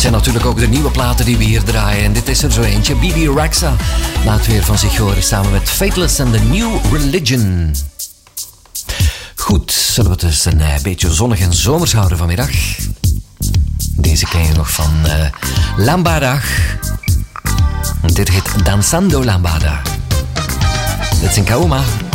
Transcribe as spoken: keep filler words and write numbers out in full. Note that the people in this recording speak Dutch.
zijn natuurlijk ook de nieuwe platen die we hier draaien. En dit is er zo eentje. B B Rexha laat weer van zich horen samen met Fateless en The New Religion. Goed, zullen we het dus een beetje zonnig en zomers houden vanmiddag? Deze ken je nog van uh, Lambada. Dit heet Danzando Lambada. Dit is in Kaoma.